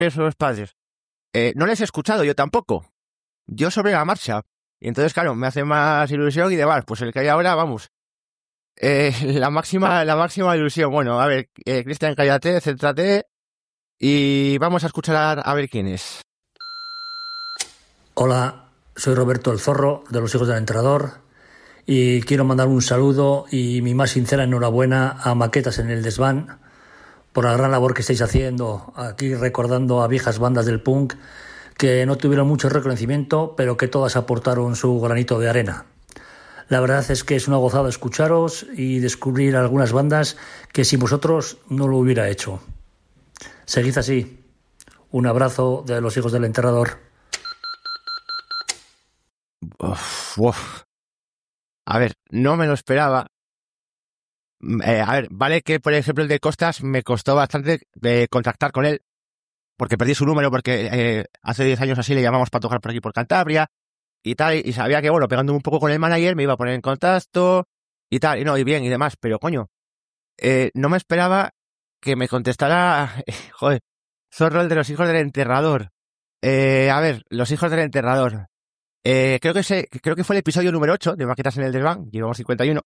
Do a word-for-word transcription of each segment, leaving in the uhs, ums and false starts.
esos padres. Eh, no les he escuchado, yo tampoco. Yo sobre la marcha. Y entonces, claro, me hace más ilusión y demás. Pues el que hay ahora, vamos. Eh, la máxima la máxima ilusión. Bueno, a ver, eh, Cristian, cállate, céntrate. Y vamos a escuchar a, a ver quién es. Hola, soy Roberto el Zorro, de Los Hijos del Entrenador. Y quiero mandar un saludo y mi más sincera enhorabuena a Maquetas en el Desván por la gran labor que estáis haciendo aquí, recordando a viejas bandas del punk que no tuvieron mucho reconocimiento, pero que todas aportaron su granito de arena. La verdad es que es una gozada escucharos y descubrir algunas bandas que sin vosotros no lo hubiera hecho. Seguid así. Un abrazo de Los Hijos del Enterrador. Uf, uf. A ver, no me lo esperaba. Eh, a ver, vale que, por ejemplo, el de Costas me costó bastante de contactar con él, porque perdí su número, porque eh, hace diez años así le llamamos para tocar por aquí por Cantabria y tal, y sabía que, bueno, pegándome un poco con el manager me iba a poner en contacto y tal, y no, y bien, y demás, pero coño, eh, no me esperaba que me contestara, eh, joder, Zorro, el de Los Hijos del Enterrador. Eh, a ver, Los Hijos del Enterrador. Eh, creo que ese, creo que fue el episodio número ocho de Maquetas en el Desván, llevamos cincuenta y uno.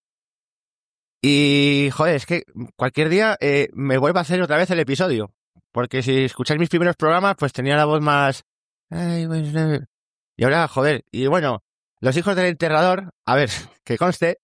Y, joder, es que cualquier día eh, me vuelvo a hacer otra vez el episodio. Porque si escucháis mis primeros programas, pues tenía la voz más... Ay, pues, eh. Y ahora, joder, y bueno, Los Hijos del Enterrador, a ver, que conste,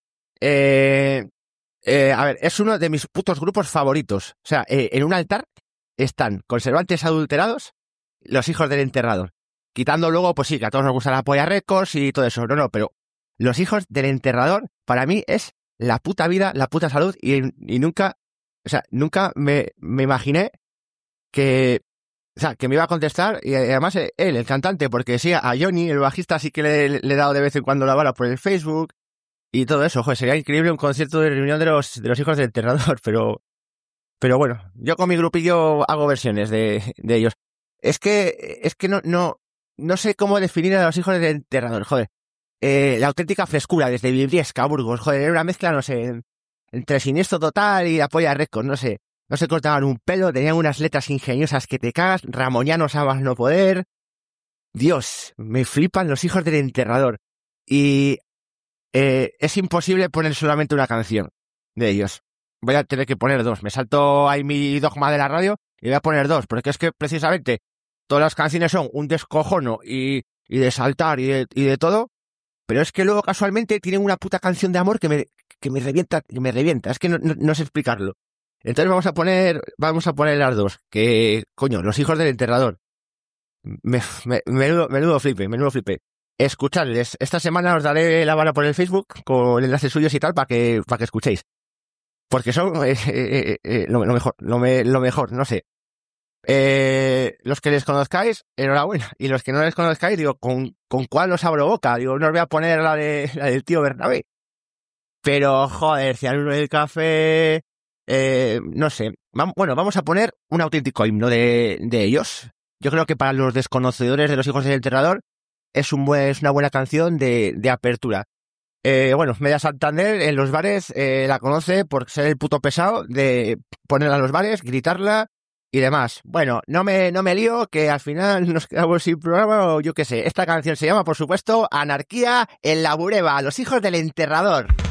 eh, eh, a ver, es uno de mis putos grupos favoritos. O sea, eh, en un altar están Conservantes Adulterados, Los Hijos del Enterrador. Quitando luego, pues sí, que a todos nos gusta la Polla Records y todo eso. No, no, pero Los Hijos del Enterrador, para mí, es la puta vida, la puta salud, y, y nunca, o sea, nunca me, me imaginé que, o sea, que me iba a contestar, y además él, el cantante, porque sí, a Johnny, el bajista, sí que le, le he dado de vez en cuando la bala por el Facebook, y todo eso. Joder, sería increíble un concierto de reunión de los, de los Hijos del Enterrador, pero, pero bueno, yo con mi grupillo hago versiones de, de ellos. Es que, es que no, no, no sé cómo definir a Los Hijos del Enterrador, joder. Eh, la auténtica frescura, desde Vibriesca a Burgos, joder, era una mezcla, no sé, entre Siniestro Total y la Polla Records, no sé. No se cortaban un pelo, tenían unas letras ingeniosas que te cagas, ramonianos a más no poder. Dios, me flipan Los Hijos del Enterrador. Y eh, es imposible poner solamente una canción de ellos. Voy a tener que poner dos. Me salto ahí mi dogma de la radio y voy a poner dos, porque es que precisamente todas las canciones son un descojono y, y de saltar y de, y de todo, pero es que luego casualmente tienen una puta canción de amor que me, que me revienta, que me revienta. Es que no, no, no sé explicarlo. Entonces vamos a poner, vamos a poner las dos, que, coño, Los Hijos del Enterrador. Me, me, menudo, menudo flipe, menudo flipe. Escuchadles. Esta semana os daré la vara por el Facebook con enlaces suyos y tal para que, para que escuchéis. Porque son eh, eh, eh, lo, lo mejor, lo, me, lo mejor, no sé. Eh, los que les conozcáis, enhorabuena. Y los que no les conozcáis, digo, ¿con, con cuál os abro boca? Digo, no os voy a poner la de la del tío Bernabé. Pero, joder, Cianuro del Café, eh, no sé. Va, bueno, vamos a poner un auténtico himno de, de ellos. Yo creo que para los desconocedores de Los Hijos del Enterrador es, un buen, es una buena canción de, de apertura. Eh, bueno, Media Santander en los bares eh, la conoce por ser el puto pesado de ponerla en los bares, gritarla y demás. Bueno, no me, no me lío, que al final nos quedamos sin programa o yo qué sé. Esta canción se llama, por supuesto, Anarquía en la Bureba, Los Hijos del Enterrador.